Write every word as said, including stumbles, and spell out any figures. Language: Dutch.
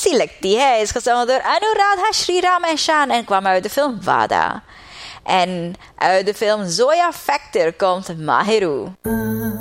Lichty is gezongen door Anuradha Srirameshan en kwam uit de film Vada. En uit de film Zoya Factor komt Mahiru.